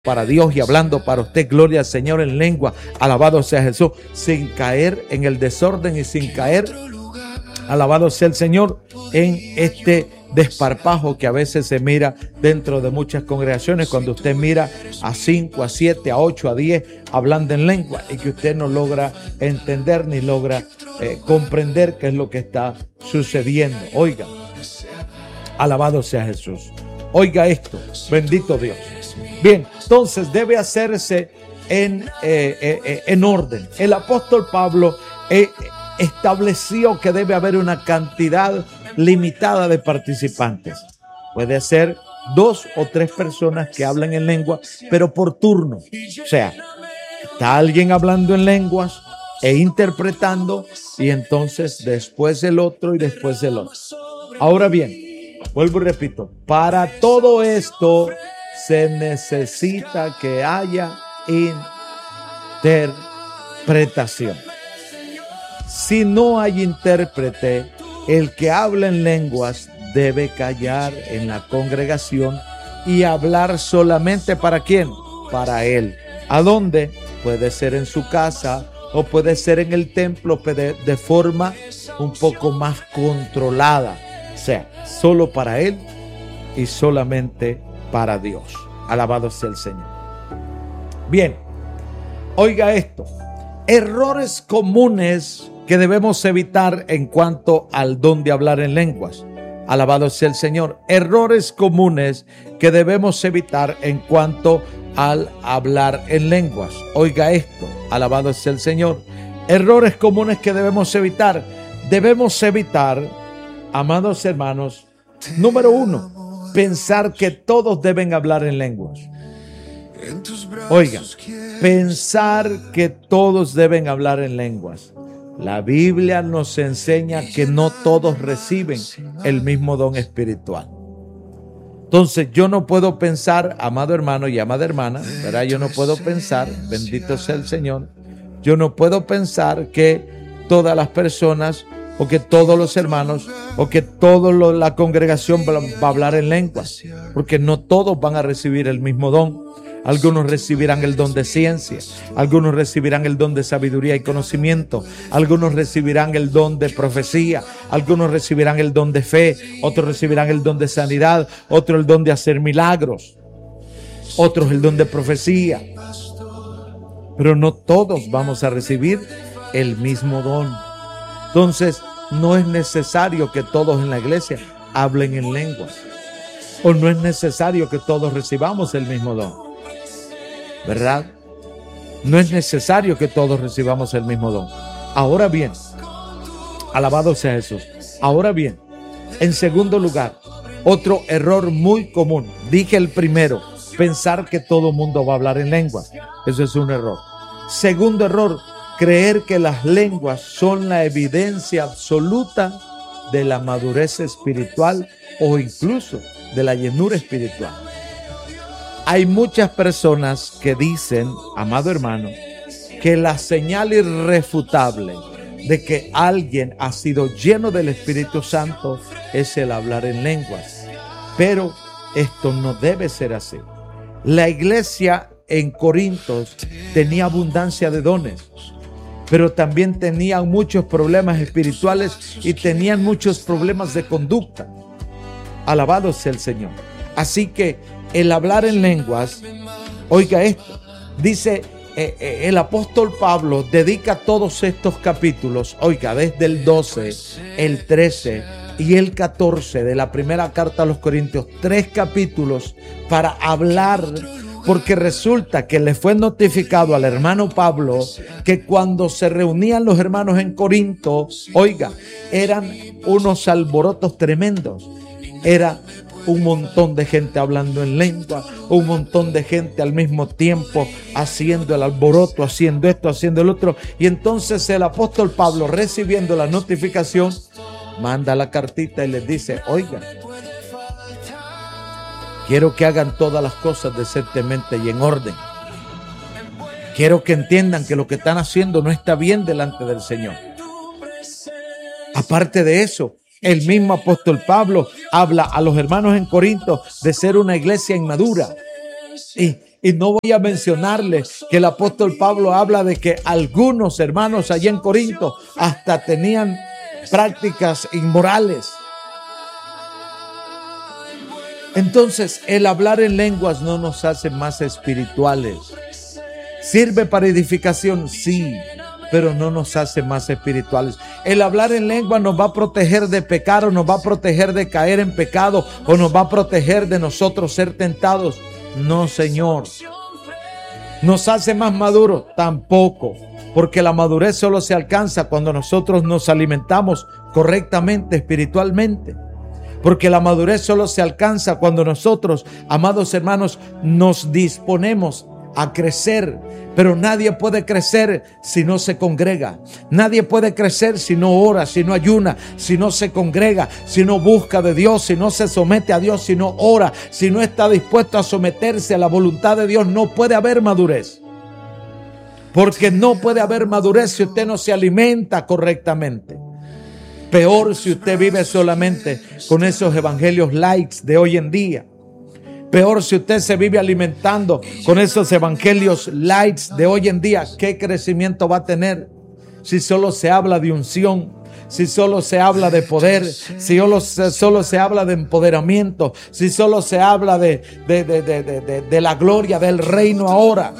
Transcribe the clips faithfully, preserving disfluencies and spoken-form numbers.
para Dios y hablando para usted, gloria al Señor en lengua, alabado sea Jesús, sin caer en el desorden y sin caer, alabado sea el Señor, en este desparpajo que a veces se mira dentro de muchas congregaciones, cuando usted mira a cinco, a siete, a ocho, a diez hablando en lengua y que usted no logra entender ni logra eh, comprender qué es lo que está sucediendo. Oiga, alabado sea Jesús. Oiga esto, bendito Dios. Bien, entonces debe hacerse en, eh, eh, en orden. El apóstol Pablo eh, estableció que debe haber una cantidad limitada de participantes. Puede ser dos o tres personas que hablan en lengua, pero por turno. O sea, está alguien hablando en lenguas e interpretando, y entonces después el otro y después el otro. Ahora bien, vuelvo y repito, para todo esto se necesita que haya interpretación. Si no hay intérprete, el que habla en lenguas debe callar en la congregación y hablar solamente ¿para quién? Para él. ¿A dónde? Puede ser en su casa o puede ser en el templo, de, de forma un poco más controlada. O sea, solo para él y solamente para Dios. Alabado sea el Señor. Bien, oiga esto. Errores comunes que debemos evitar en cuanto al don de hablar en lenguas. Alabado sea el Señor. Errores comunes que debemos evitar en cuanto al hablar en lenguas. Oiga esto. Alabado sea el Señor. Errores comunes que debemos evitar. Debemos evitar, amados hermanos, número uno, pensar que todos deben hablar en lenguas. Oiga, pensar que todos deben hablar en lenguas. La Biblia nos enseña que no todos reciben el mismo don espiritual. Entonces yo no puedo pensar, amado hermano y amada hermana, ¿verdad? Yo no puedo pensar, bendito sea el Señor, yo no puedo pensar que todas las personas o que todos los hermanos o que toda la congregación va a hablar en lenguas, porque no todos van a recibir el mismo don. Algunos recibirán el don de ciencia, algunos recibirán el don de sabiduría y conocimiento, algunos recibirán el don de profecía, algunos recibirán el don de fe, otros recibirán el don de sanidad, otros el don de hacer milagros, otros el don de profecía. Pero no todos vamos a recibir el mismo don. Entonces, no es necesario que todos en la iglesia hablen en lenguas, o no es necesario que todos recibamos el mismo don, ¿verdad? No es necesario que todos recibamos el mismo don. Ahora bien, alabado sea Jesús. Ahora bien, en segundo lugar, otro error muy común. Dije el primero, pensar que todo mundo va a hablar en lenguas. Eso es un error. Segundo error, creer que las lenguas son la evidencia absoluta de la madurez espiritual o incluso de la llenura espiritual. Hay muchas personas que dicen, amado hermano, que la señal irrefutable de que alguien ha sido lleno del Espíritu Santo es el hablar en lenguas. Pero esto no debe ser así. La iglesia en Corintios tenía abundancia de dones, pero también tenían muchos problemas espirituales y tenían muchos problemas de conducta. Alabado sea el Señor. Así que el hablar en lenguas, oiga esto, dice eh, eh, el apóstol Pablo dedica todos estos capítulos, oiga, desde el doce, el trece y el catorce de la primera carta a los Corintios, tres capítulos para hablar, porque resulta que le fue notificado al hermano Pablo que cuando se reunían los hermanos en Corinto, oiga, eran unos alborotos tremendos. Era un montón de gente hablando en lengua, un montón de gente al mismo tiempo haciendo el alboroto, haciendo esto, haciendo el otro. Y entonces el apóstol Pablo, recibiendo la notificación, manda la cartita y les dice, oiga, quiero que hagan todas las cosas decentemente y en orden. Quiero que entiendan que lo que están haciendo no está bien delante del Señor. Aparte de eso, el mismo apóstol Pablo habla a los hermanos en Corinto de ser una iglesia inmadura. Y, Y no voy a mencionarles que el apóstol Pablo habla de que algunos hermanos allá en Corinto hasta tenían prácticas inmorales. Entonces, el hablar en lenguas no nos hace más espirituales. ¿Sirve para edificación? Sí, pero no nos hace más espirituales. El hablar en lengua nos va a proteger de pecar, o nos va a proteger de caer en pecado, o nos va a proteger de nosotros ser tentados. No, Señor. ¿Nos hace más maduros? Tampoco, porque la madurez solo se alcanza cuando nosotros nos alimentamos correctamente espiritualmente. Porque la madurez solo se alcanza cuando nosotros, amados hermanos, nos disponemos a crecer. Pero nadie puede crecer si no se congrega. Nadie puede crecer si no ora, si no ayuna, si no se congrega, si no busca de Dios, si no se somete a Dios, si no ora, si no está dispuesto a someterse a la voluntad de Dios. No puede haber madurez. Porque no puede haber madurez si usted no se alimenta correctamente. Peor si usted vive solamente con esos evangelios likes de hoy en día. Peor si usted se vive alimentando con esos evangelios likes de hoy en día. ¿Qué crecimiento va a tener? Si solo se habla de unción, si solo se habla de poder, si solo se, solo se habla de empoderamiento, si solo se habla de, de, de, de, de, de, de la gloria del reino ahora.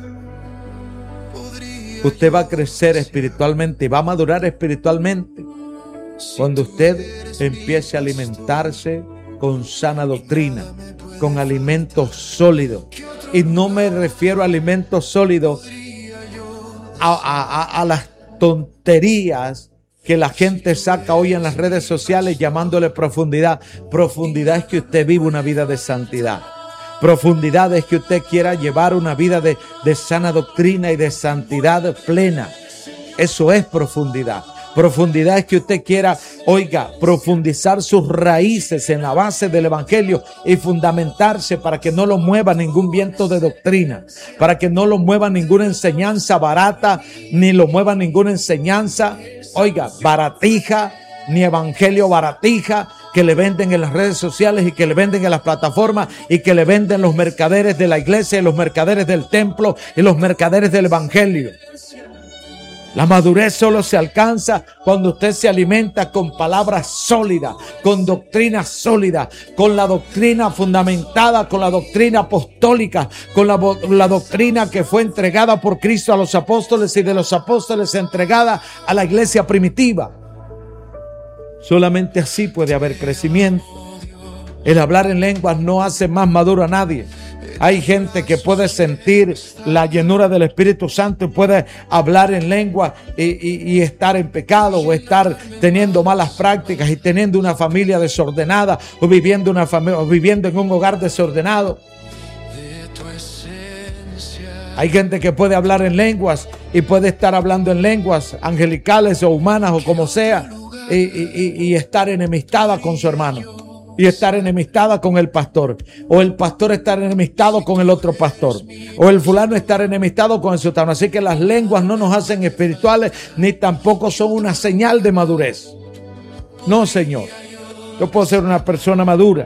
Usted va a crecer espiritualmente y va a madurar espiritualmente cuando usted empiece a alimentarse con sana doctrina, con alimentos sólidos. Y no me refiero a alimentos sólidos a, a, a, a las tonterías que la gente saca hoy en las redes sociales llamándole profundidad. Profundidad es que usted vive una vida de santidad. Profundidad es que usted quiera llevar una vida de, de sana doctrina y de santidad plena. Eso es profundidad. Profundidad es que usted quiera, oiga, profundizar sus raíces en la base del evangelio y fundamentarse para que no lo mueva ningún viento de doctrina, para que no lo mueva ninguna enseñanza barata, ni lo mueva ninguna enseñanza, oiga, baratija, ni evangelio baratija, que le venden en las redes sociales y que le venden en las plataformas y que le venden los mercaderes de la iglesia y los mercaderes del templo y los mercaderes del evangelio. La madurez solo se alcanza cuando usted se alimenta con palabras sólidas, con doctrina sólida, con la doctrina fundamentada, con la doctrina apostólica, con la, la doctrina que fue entregada por Cristo a los apóstoles y de los apóstoles entregada a la iglesia primitiva. Solamente así puede haber crecimiento. El hablar en lenguas no hace más maduro a nadie. Hay gente que puede sentir la llenura del Espíritu Santo y puede hablar en lengua y, y, y estar en pecado, o estar teniendo malas prácticas y teniendo una familia desordenada, o viviendo, una fami- o viviendo en un hogar desordenado. Hay gente que puede hablar en lenguas y puede estar hablando en lenguas angelicales o humanas o como sea y, y, y estar enemistada con su hermano. Y estar enemistada con el pastor. O el pastor estar enemistado con el otro pastor. O el fulano estar enemistado con el sultano. Así que las lenguas no nos hacen espirituales, ni tampoco son una señal de madurez. No, Señor. Yo puedo ser una persona madura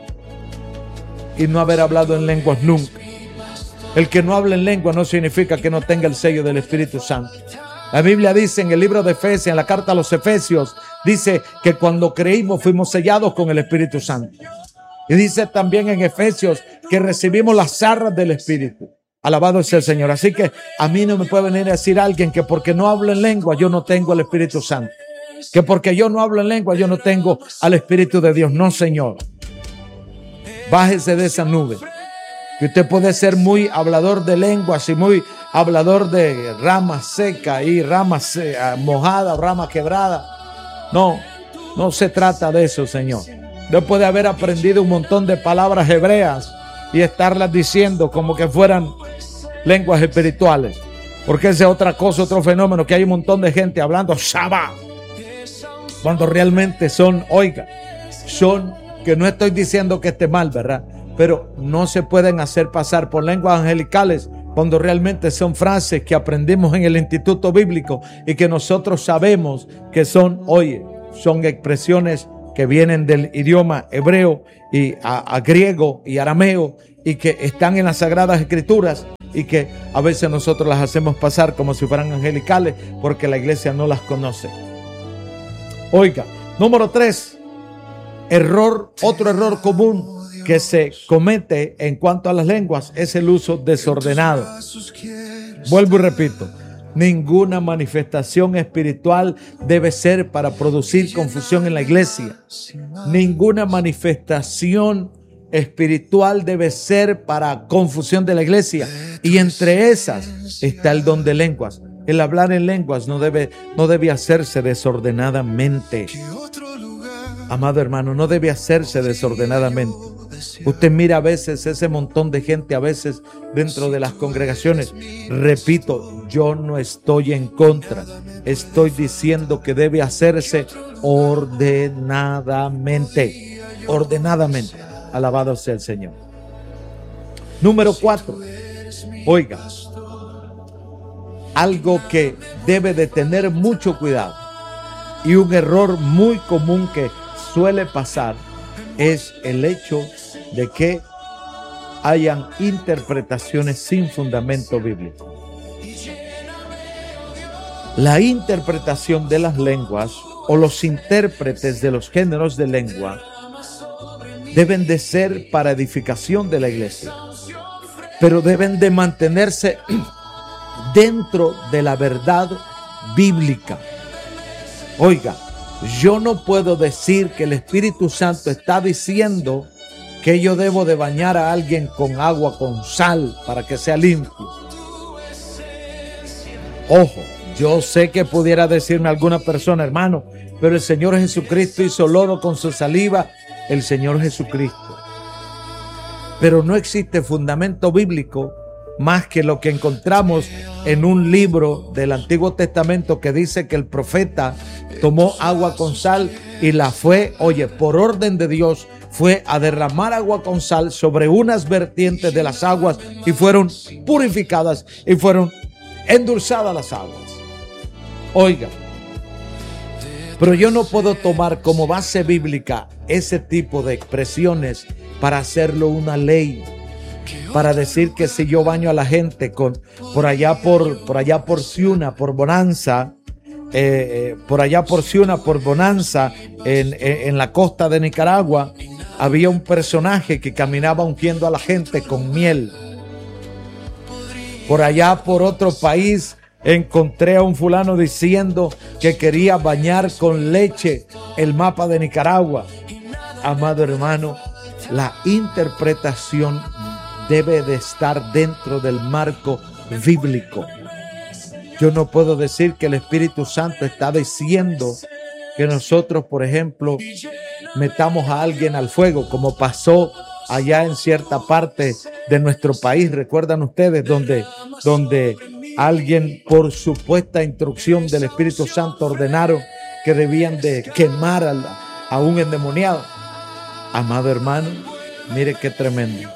y no haber hablado en lenguas nunca. El que no hable en lengua no significa que no tenga el sello del Espíritu Santo. La Biblia dice en el libro de Efesios, en la carta a los Efesios, dice que cuando creímos fuimos sellados con el Espíritu Santo. Y dice también en Efesios que recibimos las arras del Espíritu. Alabado sea el Señor. Así que a mí no me puede venir a decir alguien que porque no hablo en lengua yo no tengo el Espíritu Santo. Que porque yo no hablo en lengua yo no tengo al Espíritu de Dios. No, Señor. Bájese de esa nube. Que usted puede ser muy hablador de lenguas y muy hablador de rama seca y rama mojada o rama quebrada. No, no se trata de eso, Señor. Usted puede haber aprendido un montón de palabras hebreas y estarlas diciendo como que fueran lenguas espirituales. Porque esa es otra cosa, otro fenómeno, que hay un montón de gente hablando Shabbat, cuando realmente son, oiga, son, que no estoy diciendo que esté mal, ¿verdad? Pero no se pueden hacer pasar por lenguas angelicales cuando realmente son frases que aprendimos en el Instituto Bíblico y que nosotros sabemos que son, oye, son expresiones que vienen del idioma hebreo y a, a griego y arameo y que están en las Sagradas Escrituras y que a veces nosotros las hacemos pasar como si fueran angelicales porque la iglesia no las conoce. Oiga, número tres, error, otro error común que se comete en cuanto a las lenguas es el uso desordenado. Vuelvo y repito, ninguna manifestación espiritual debe ser para producir confusión en la iglesia. Ninguna manifestación espiritual debe ser para confusión de la iglesia. Y entre esas está el don de lenguas. El hablar en lenguas no debe, no debe hacerse desordenadamente. Amado hermano, no debe hacerse desordenadamente. Usted mira a veces ese montón de gente, a veces dentro de las congregaciones. Repito, yo no estoy en contra. Estoy diciendo que debe hacerse ordenadamente. Ordenadamente. Alabado sea el Señor. Número cuatro. Oiga, algo que debe de tener mucho cuidado y un error muy común que suele pasar es el hecho de que hayan interpretaciones sin fundamento bíblico. La interpretación de las lenguas o los intérpretes de los géneros de lengua deben de ser para edificación de la iglesia, pero deben de mantenerse dentro de la verdad bíblica. Oiga, yo no puedo decir que el Espíritu Santo está diciendo que yo debo de bañar a alguien con agua con sal para que sea limpio. Ojo, yo sé que pudiera decirme alguna persona, hermano, pero el Señor Jesucristo hizo lodo con su saliva. El Señor Jesucristo. Pero no existe fundamento bíblico más que lo que encontramos en un libro del Antiguo Testamento que dice que el profeta tomó agua con sal y la fue, oye, por orden de Dios, fue a derramar agua con sal sobre unas vertientes de las aguas y fueron purificadas y fueron endulzadas las aguas. Oiga, pero yo no puedo tomar como base bíblica ese tipo de expresiones para hacerlo una ley, para decir que si yo baño a la gente con, por allá por, por allá por Ciuna, por Bonanza, eh, por allá por Ciuna, por Bonanza, en, en, en la costa de Nicaragua, había un personaje que caminaba ungiendo a la gente con miel. Por allá por otro país encontré a un fulano diciendo que quería bañar con leche el mapa de Nicaragua. Amado hermano, la interpretación debe de estar dentro del marco bíblico. Yo no puedo decir que el Espíritu Santo está diciendo que nosotros, por ejemplo, metamos a alguien al fuego, como pasó allá en cierta parte de nuestro país. ¿Recuerdan ustedes donde, donde alguien, por supuesta instrucción del Espíritu Santo, ordenaron que debían de quemar a, a un endemoniado? Amado hermano, mire qué tremendo.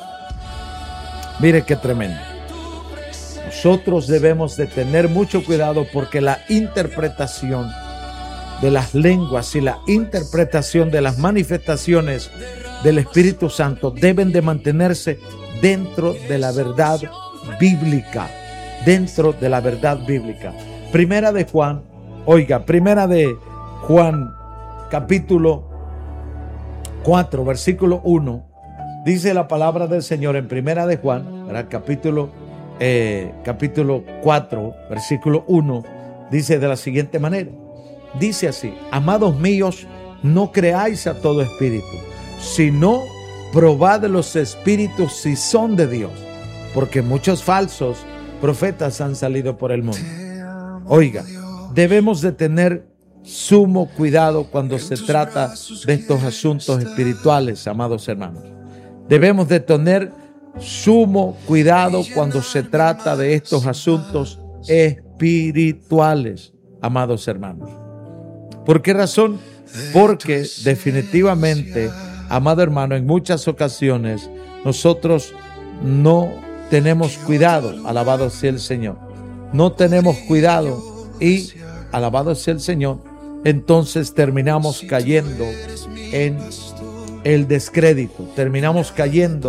Mire qué tremendo. Nosotros debemos de tener mucho cuidado porque la interpretación de las lenguas y la interpretación de las manifestaciones del Espíritu Santo deben de mantenerse dentro de la verdad bíblica. Dentro de la verdad bíblica. Primera de Juan, oiga, primera de Juan, capítulo cuatro, versículo uno, dice la palabra del Señor en primera de Juan, ¿verdad? Capítulo, eh, capítulo cuatro, versículo uno, dice de la siguiente manera, dice así: amados míos, no creáis a todo espíritu, sino probad los espíritus si son de Dios, porque muchos falsos profetas han salido por el mundo. Oiga, debemos de tener sumo cuidado cuando se trata de estos asuntos espirituales, amados hermanos. Debemos de tener sumo cuidado cuando se trata de estos asuntos espirituales, amados hermanos. ¿Por qué razón? Porque definitivamente, amado hermano, en muchas ocasiones nosotros no tenemos cuidado, alabado sea el Señor. No tenemos cuidado y, alabado sea el Señor, entonces terminamos cayendo en el descrédito, terminamos cayendo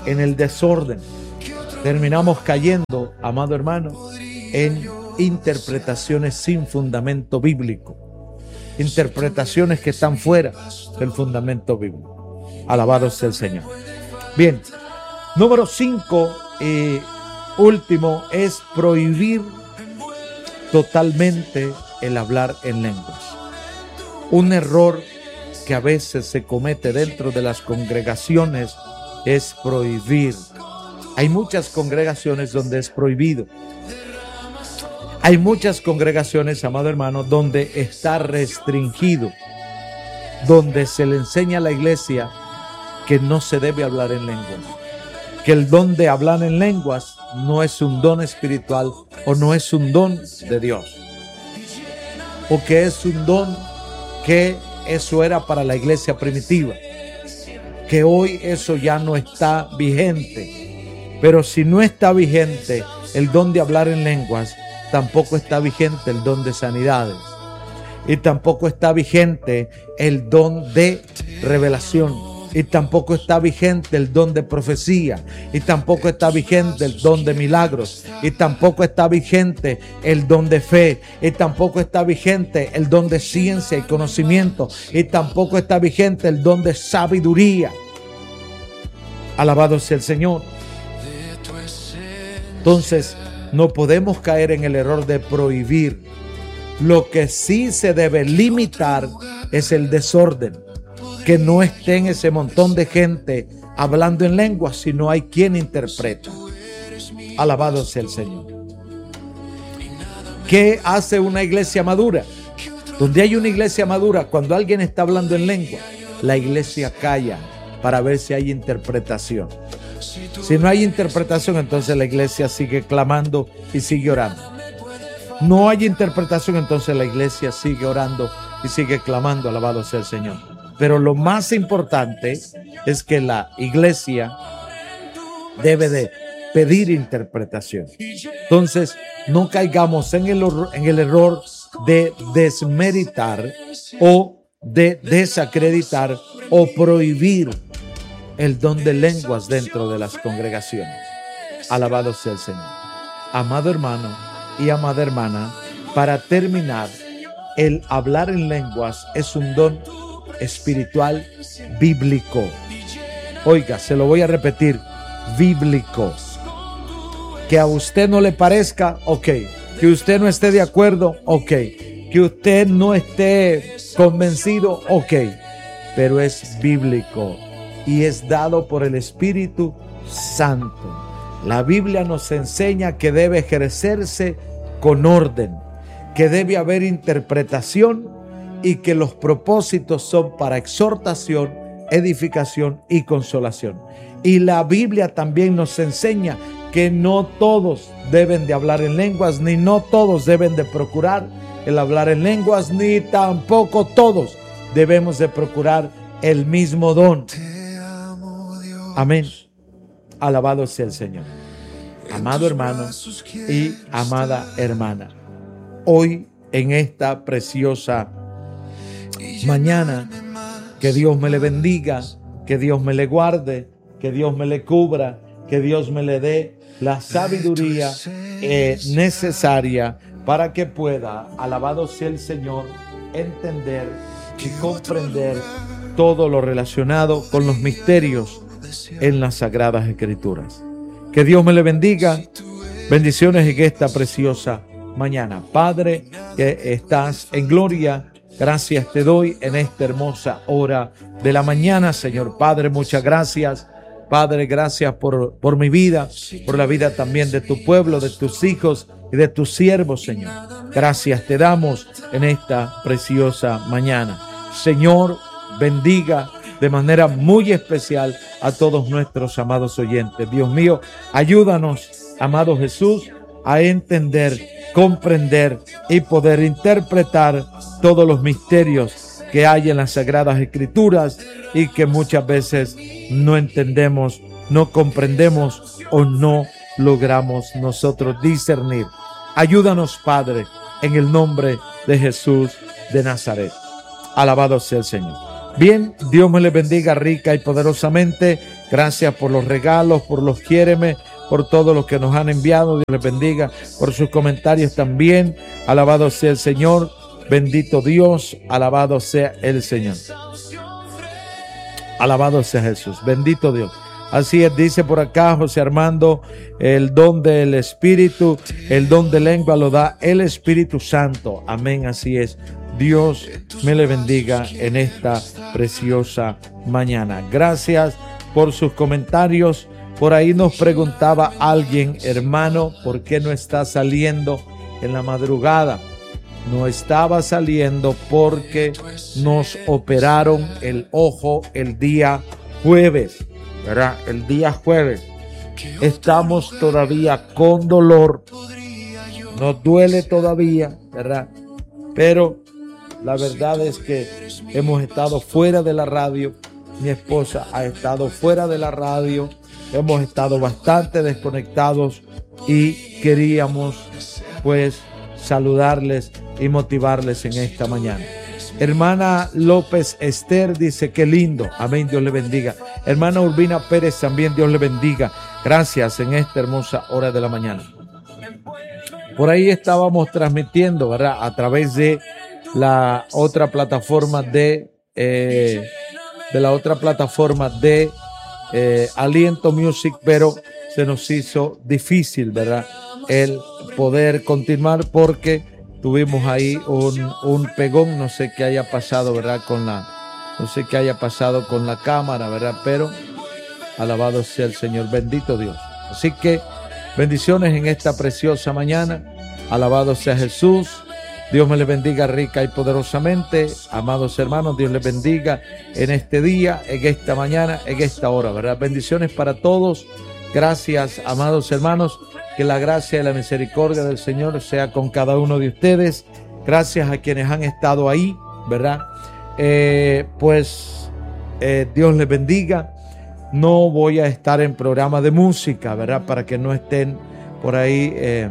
en el desorden. Terminamos cayendo, amado hermano, en interpretaciones sin fundamento bíblico. Interpretaciones que están fuera del fundamento bíblico. Alabado sea el Señor. Bien, número cinco y último es prohibir totalmente el hablar en lenguas. Un error que a veces se comete dentro de las congregaciones es prohibir. Hay muchas congregaciones donde es prohibido. Hay muchas congregaciones, amado hermano, donde está restringido, donde se le enseña a la iglesia que no se debe hablar en lenguas, que el don de hablar en lenguas no es un don espiritual o no es un don de Dios, o que es un don que eso era para la iglesia primitiva, que hoy eso ya no está vigente. Pero si no está vigente el don de hablar en lenguas, tampoco está vigente el don de sanidades, y tampoco está vigente el don de revelación, y tampoco está vigente el don de profecía, y tampoco está vigente el don de milagros, y tampoco está vigente el don de fe, y tampoco está vigente el don de ciencia y conocimiento, y tampoco está vigente el don de sabiduría. Alabado sea el Señor. Entonces, no podemos caer en el error de prohibir. Lo que sí se debe limitar es el desorden. Que no estén ese montón de gente hablando en lenguas si no hay quien interprete. Alabado sea el Señor. ¿Qué hace una iglesia madura? Donde hay una iglesia madura, cuando alguien está hablando en lengua, la iglesia calla para ver si hay interpretación. Si no hay interpretación, entonces la iglesia sigue clamando y sigue orando. No hay interpretación, entonces la iglesia sigue orando y sigue clamando. Alabado sea el Señor. Pero lo más importante es que la iglesia debe de pedir interpretación. Entonces, no caigamos en el, en el error de desmeritar o de desacreditar o prohibir el don de lenguas dentro de las congregaciones. Alabado sea el Señor. Amado hermano y amada hermana, para terminar, el hablar en lenguas es un don espiritual bíblico. Oiga, se lo voy a repetir, bíblico. Que a usted no le parezca, ok. Que usted no esté de acuerdo, ok. Que usted no esté convencido, ok. Pero es bíblico y es dado por el Espíritu Santo. La Biblia nos enseña que debe ejercerse con orden, que debe haber interpretación y que los propósitos son para exhortación, edificación y consolación. Y la Biblia también nos enseña que no todos deben de hablar en lenguas, ni no todos deben de procurar el hablar en lenguas, ni tampoco todos debemos de procurar el mismo don. Amén. Alabado sea el Señor. Amado hermano y amada hermana, hoy en esta preciosa mañana, que Dios me le bendiga, que Dios me le guarde, que Dios me le cubra, que Dios me le dé la sabiduría eh, necesaria para que pueda, alabado sea el Señor, entender y comprender todo lo relacionado con los misterios en las Sagradas Escrituras. Que Dios me le bendiga. Bendiciones en esta preciosa mañana. Padre, que estás en gloria, gracias te doy en esta hermosa hora de la mañana, Señor Padre. Muchas gracias, Padre. Gracias por, por mi vida, por la vida también de tu pueblo, de tus hijos y de tus siervos, Señor. Gracias te damos en esta preciosa mañana. Señor, bendiga de manera muy especial a todos nuestros amados oyentes. Dios mío, ayúdanos, amado Jesús, a entender, comprender y poder interpretar todos los misterios que hay en las Sagradas Escrituras y que muchas veces no entendemos, no comprendemos o no logramos nosotros discernir. Ayúdanos, Padre, en el nombre de Jesús de Nazaret. Alabado sea el Señor. Bien, Dios me les bendiga rica y poderosamente Gracias por los regalos, por los quiéreme, por todo lo que nos han enviado. Dios les bendiga. Por sus comentarios también. Alabado sea el Señor. Bendito Dios. Alabado sea el Señor. Alabado sea Jesús. Bendito Dios. Así es, dice por acá José Armando, el don del Espíritu, el don de lengua lo da el Espíritu Santo. Amén, así es. Dios me le bendiga en esta preciosa mañana. Gracias por sus comentarios. Por ahí nos preguntaba alguien, hermano, ¿por qué no está saliendo en la madrugada? No estaba saliendo porque nos operaron el ojo el día jueves, ¿verdad? El día jueves. Estamos todavía con dolor. Nos duele todavía, ¿verdad? Pero la verdad es que hemos estado fuera de la radio. Mi esposa ha estado fuera de la radio. Hemos estado bastante desconectados y queríamos pues saludarles y motivarles en esta mañana. Hermana López Esther dice, qué lindo. Amén, Dios le bendiga. Hermana Urbina Pérez también, Dios le bendiga. Gracias en esta hermosa hora de la mañana. Por ahí estábamos transmitiendo, ¿verdad? A través de la otra plataforma de, eh, de la otra plataforma de eh, Aliento Music, pero se nos hizo difícil, ¿verdad? El poder continuar porque tuvimos ahí un, un pegón, no sé qué haya pasado, ¿verdad? Con la, no sé qué haya pasado con la cámara, ¿verdad? Pero alabado sea el Señor, bendito Dios. Así que bendiciones en esta preciosa mañana. Alabado sea Jesús. Dios me les bendiga rica y poderosamente. Amados hermanos, Dios les bendiga en este día, en esta mañana, en esta hora, ¿verdad? Bendiciones para todos. Gracias, amados hermanos. Que la gracia y la misericordia del Señor sea con cada uno de ustedes. Gracias a quienes han estado ahí, ¿verdad? Eh, pues eh, Dios les bendiga. No voy a estar en programa de música, ¿verdad? Para que no estén por ahí eh,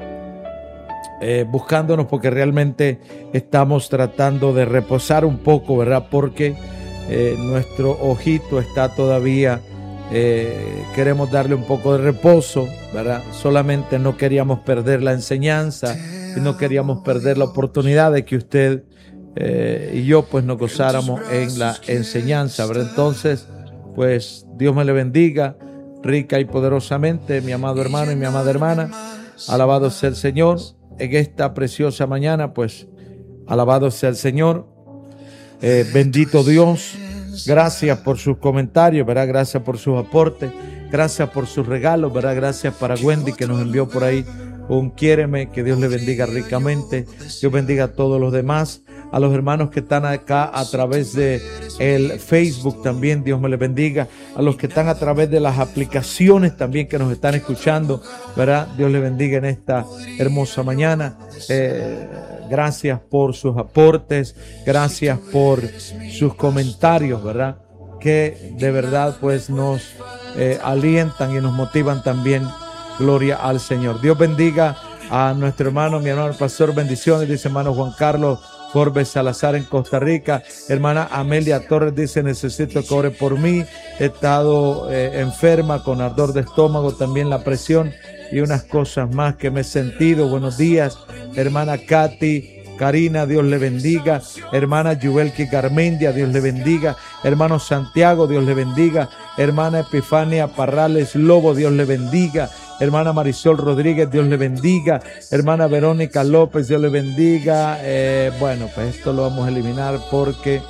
eh, buscándonos, porque realmente estamos tratando de reposar un poco, ¿verdad? Porque eh, nuestro ojito está todavía... Eh, queremos darle un poco de reposo, ¿verdad? Solamente no queríamos perder la enseñanza y no queríamos perder la oportunidad de que usted eh, y yo pues nos gozáramos en la enseñanza, ¿verdad? Entonces, pues Dios me le bendiga rica y poderosamente, mi amado hermano y mi amada hermana. Alabado sea el Señor en esta preciosa mañana, pues alabado sea el Señor. Eh, bendito Dios. Gracias por sus comentarios, ¿verdad? Gracias por sus aportes, gracias por sus regalos, ¿verdad? Gracias para Wendy que nos envió por ahí un quiéreme, que Dios le bendiga ricamente. Dios bendiga a todos los demás, a los hermanos que están acá a través de el Facebook también, Dios me les bendiga, a los que están a través de las aplicaciones también que nos están escuchando, ¿verdad? Dios les bendiga en esta hermosa mañana. Eh, Gracias por sus aportes, gracias por sus comentarios, ¿verdad? Que de verdad pues nos eh, alientan y nos motivan también. Gloria al Señor. Dios bendiga a nuestro hermano, mi hermano el pastor, bendiciones, dice hermano Juan Carlos Forbes Salazar en Costa Rica. Hermana Amelia Torres dice, necesito que ore por mí. He estado eh, enferma con ardor de estómago, también la presión y unas cosas más que me he sentido. Buenos días, hermana Katy Karina, Dios le bendiga. Hermana Yubelki Garmendia, Dios le bendiga. Hermano Santiago, Dios le bendiga. Hermana Epifania Parrales Lobo, Dios le bendiga. Hermana Marisol Rodríguez, Dios le bendiga. Hermana Verónica López, Dios le bendiga. Eh, bueno, pues esto lo vamos a eliminar porque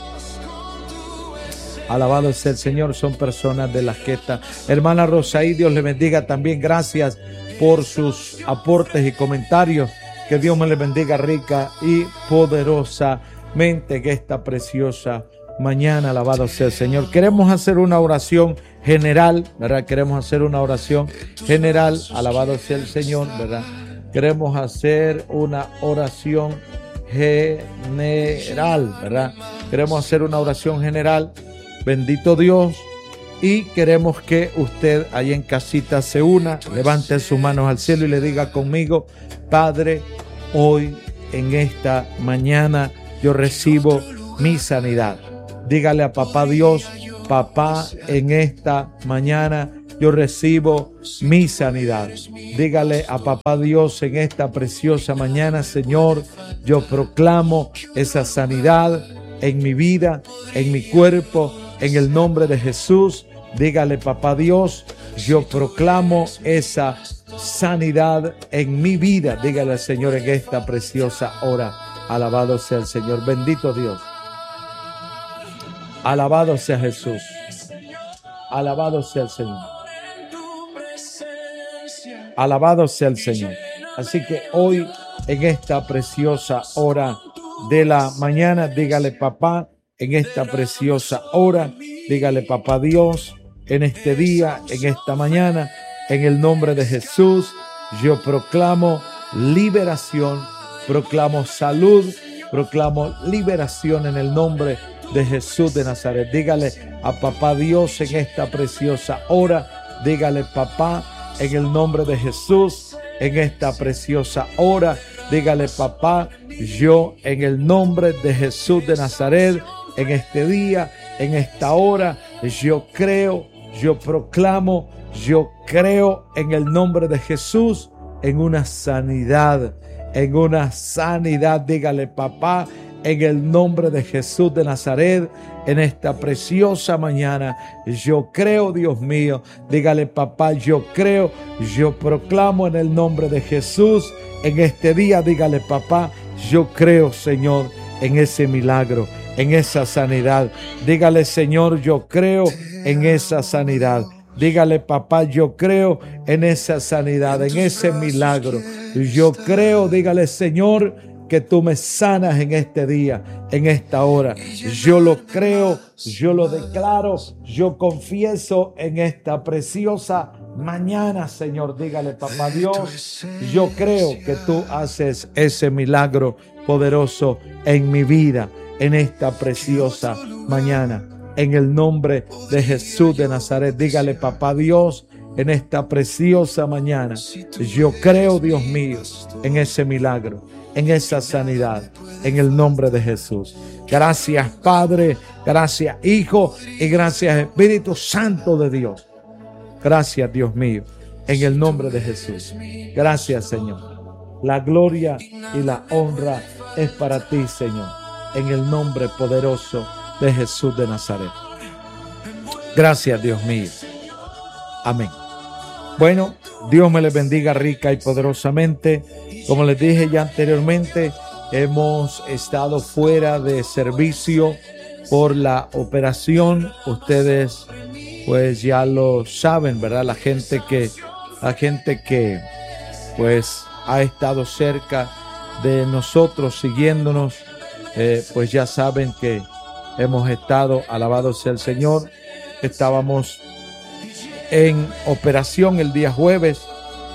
alabado sea el Señor, son personas de las que está. Hermana Rosaí, Dios le bendiga también. Gracias por sus aportes y comentarios. Que Dios me les bendiga rica y poderosamente en esta preciosa mañana. Alabado sea el Señor. Queremos hacer una oración general, ¿verdad? Queremos hacer una oración general. Alabado sea el Señor, ¿verdad? Queremos hacer una oración general, ¿verdad? Queremos hacer una oración general. Bendito Dios. Y queremos que usted ahí en casita se una, levante sus manos al cielo y le diga conmigo: Padre, hoy en esta mañana yo recibo mi sanidad. Dígale a papá Dios: papá, en esta mañana yo recibo mi sanidad. Dígale a papá Dios en esta preciosa mañana: Señor, yo proclamo esa sanidad en mi vida, en mi cuerpo, en el nombre de Jesús. Dígale, papá Dios, yo proclamo esa sanidad en mi vida. Dígale al Señor en esta preciosa hora. Alabado sea el Señor. Bendito Dios. Alabado sea Jesús. Alabado sea el Señor. Alabado sea el Señor. Así que hoy, en esta preciosa hora de la mañana, dígale, papá, en esta preciosa hora, dígale, papá Dios, en este día, en esta mañana, en el nombre de Jesús, yo proclamo liberación, proclamo salud, proclamo liberación en el nombre de Jesús de Nazaret. Dígale a papá Dios en esta preciosa hora, dígale, papá, en el nombre de Jesús, en esta preciosa hora, dígale, papá, yo en el nombre de Jesús de Nazaret, en este día, en esta hora, yo creo, yo proclamo, yo creo en el nombre de Jesús, en una sanidad, en una sanidad. Dígale, papá, en el nombre de Jesús de Nazaret, en esta preciosa mañana, yo creo, Dios mío. Dígale, papá, yo creo, yo proclamo en el nombre de Jesús, en este día. Dígale, papá, yo creo, Señor, en ese milagro, en esa sanidad. Dígale, Señor, yo creo en esa sanidad. Dígale, papá, yo creo en esa sanidad, en ese milagro. Yo creo, dígale, Señor, que tú me sanas en este día, en esta hora. Yo lo creo, yo lo declaro, yo confieso en esta preciosa mañana, Señor. Dígale, papá Dios, yo creo que tú haces ese milagro poderoso en mi vida, en esta preciosa mañana. En el nombre de Jesús de Nazaret, dígale, papá Dios, en esta preciosa mañana, yo creo, Dios mío, en ese milagro, en esa sanidad, en el nombre de Jesús. Gracias, Padre, gracias, Hijo, y gracias, Espíritu Santo de Dios. Gracias, Dios mío, en el nombre de Jesús. Gracias, Señor. La gloria y la honra es para ti, Señor, en el nombre poderoso de Jesús de Nazaret. Gracias, Dios mío. Amén. Bueno, Dios me les bendiga rica y poderosamente. Como les dije ya anteriormente, hemos estado fuera de servicio por la operación. Ustedes pues ya lo saben, ¿verdad? La gente que, la gente que pues ha estado cerca de nosotros, siguiéndonos, eh, pues ya saben que hemos estado, alabado sea el Señor, estábamos en operación el día jueves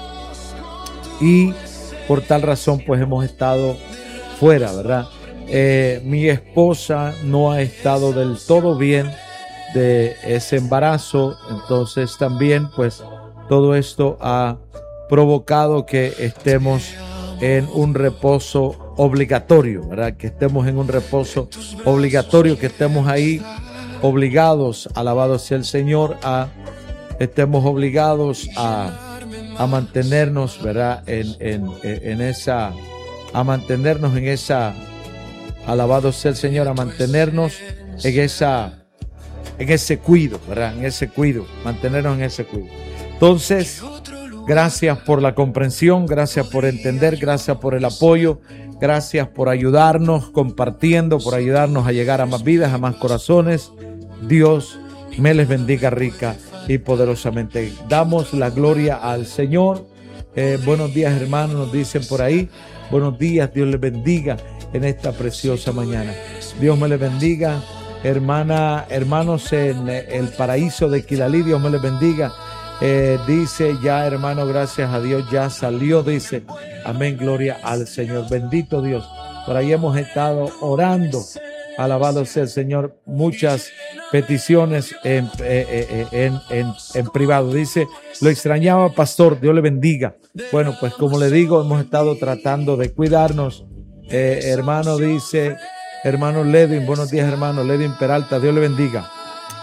y por tal razón pues hemos estado fuera, ¿verdad? Eh, mi esposa no ha estado del todo bien de ese embarazo, entonces también pues todo esto ha provocado que estemos en un reposo obligatorio, ¿verdad? Que estemos en un reposo obligatorio, que estemos ahí obligados, alabado sea el Señor, a estemos obligados a, a mantenernos, ¿verdad? En, en, en esa, a mantenernos en esa, alabado sea el Señor, a mantenernos en esa, en ese cuido, ¿verdad? En ese cuido, mantenernos en ese cuido. Entonces, gracias por la comprensión, gracias por entender, gracias por el apoyo, gracias por ayudarnos compartiendo, por ayudarnos a llegar a más vidas, a más corazones. Dios me les bendiga rica y poderosamente. Damos la gloria al Señor. Eh, buenos días, hermanos, nos dicen por ahí. Buenos días, Dios les bendiga en esta preciosa mañana. Dios me les bendiga, hermana, hermanos en el paraíso de Quilalí, Dios me les bendiga. Eh, dice ya, hermano, gracias a Dios, ya salió, dice, amén, gloria al Señor, bendito Dios. Por ahí hemos estado orando, alabado sea el Señor, muchas peticiones en, eh, eh, en, en, en privado. Dice, lo extrañaba, pastor, Dios le bendiga. Bueno, pues como le digo, hemos estado tratando de cuidarnos. Eh, hermano, dice, hermano Ledwin, buenos días, hermano Ledwin Peralta, Dios le bendiga.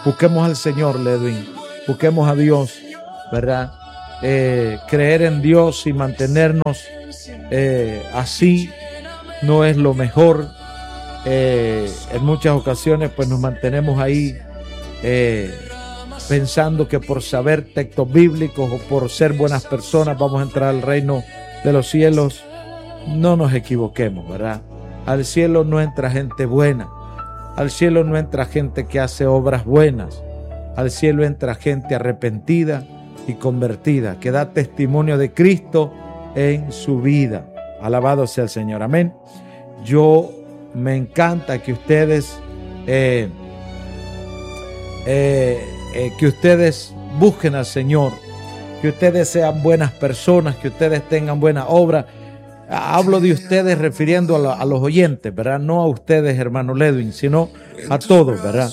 Busquemos al Señor, Ledwin. Busquemos a Dios, ¿verdad? Eh, creer en Dios y mantenernos eh, así no es lo mejor. Eh, en muchas ocasiones pues nos mantenemos ahí eh, pensando que por saber textos bíblicos o por ser buenas personas vamos a entrar al reino de los cielos. No nos equivoquemos, ¿verdad? Al cielo no entra gente buena, al cielo no entra gente que hace obras buenas, al cielo entra gente arrepentida y convertida, que da testimonio de Cristo en su vida. Alabado sea el Señor, amén. Yo me encanta que ustedes eh, eh, eh, que ustedes busquen al Señor, que ustedes sean buenas personas, que ustedes tengan buena obra. Hablo de ustedes refiriendo a, la, a los oyentes, ¿verdad? No a ustedes, hermano Ledwin, sino a todos, ¿verdad?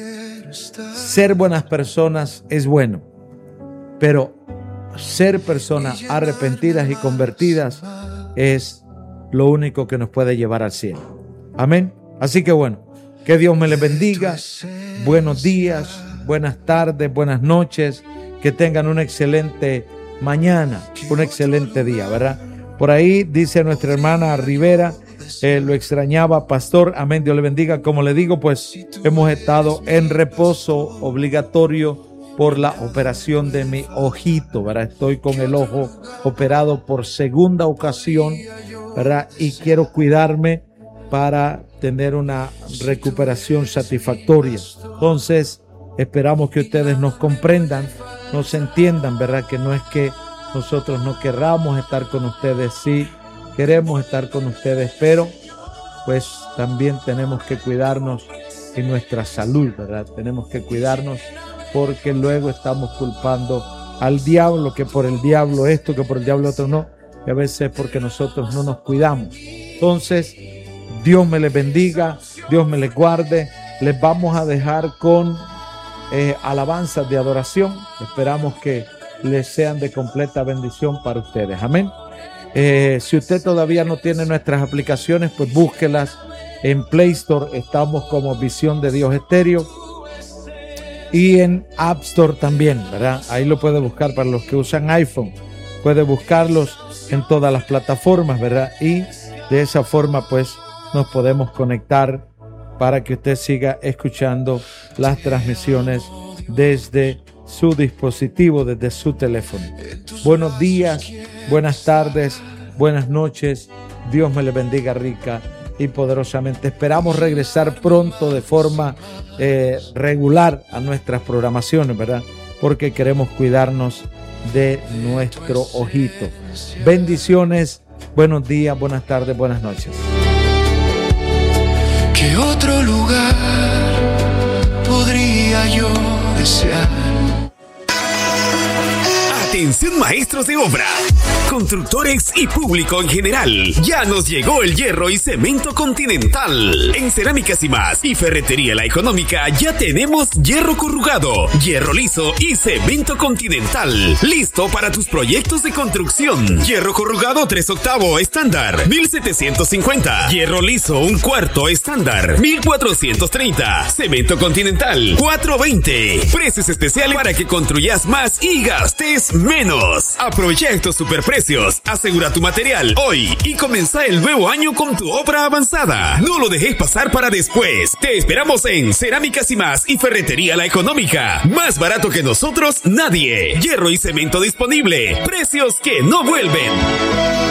Ser buenas personas es bueno, pero ser personas arrepentidas y convertidas es lo único que nos puede llevar al cielo. Amén. Así que bueno, que Dios me les bendiga. Buenos días, buenas tardes, buenas noches. Que tengan una excelente mañana, un excelente día, ¿verdad? Por ahí dice nuestra hermana Rivera, eh, lo extrañaba, pastor. Amén, Dios le bendiga. Como le digo, pues hemos estado en reposo obligatorio por la operación de mi ojito, ¿verdad? Estoy con el ojo operado por segunda ocasión, ¿verdad? Y quiero cuidarme para tener una recuperación satisfactoria. Entonces, esperamos que ustedes nos comprendan, nos entiendan, ¿verdad? Que no es que nosotros no querramos estar con ustedes, sí, queremos estar con ustedes, pero pues también tenemos que cuidarnos en nuestra salud, ¿verdad? Tenemos que cuidarnos porque luego estamos culpando al diablo, que por el diablo esto, que por el diablo otro no, y a veces porque nosotros no nos cuidamos. Entonces, Dios me les bendiga, Dios me les guarde. Les vamos a dejar con eh, alabanzas de adoración. Esperamos que les sean de completa bendición para ustedes. Amén. Eh, si usted todavía no tiene nuestras aplicaciones, pues búsquelas en Play Store. Estamos como Visión de Dios Estéreo. Y en App Store también, ¿verdad? Ahí lo puede buscar para los que usan iPhone. Puede buscarlos en todas las plataformas, ¿verdad? Y de esa forma, pues, nos podemos conectar para que usted siga escuchando las transmisiones desde su dispositivo, desde su teléfono. Buenos días, buenas tardes, buenas noches. Dios me le bendiga rica y poderosamente. Esperamos regresar pronto de forma eh, regular a nuestras programaciones, ¿verdad? Porque queremos cuidarnos de nuestro ojito. Bendiciones, buenos días, buenas tardes, buenas noches. ¿Qué otro lugar podría yo desear? Atención maestros de obra, constructores y público en general. Ya nos llegó el hierro y cemento Continental. En Cerámicas y Más y Ferretería La Económica ya tenemos hierro corrugado, hierro liso y cemento Continental. Listo para tus proyectos de construcción. Hierro corrugado tres octavo estándar, mil setecientos cincuenta. Hierro liso un cuarto estándar, mil cuatrocientos treinta. Cemento Continental, cuatrocientos veinte. Precios especiales para que construyas más y gastes menos. Aprovecha estos superprecios, asegura tu material hoy y comienza el nuevo año con tu obra avanzada. No lo dejes pasar para después. Te esperamos en Cerámicas y Más y Ferretería La Económica. Más barato que nosotros, nadie. Hierro y cemento disponible. Precios que no vuelven.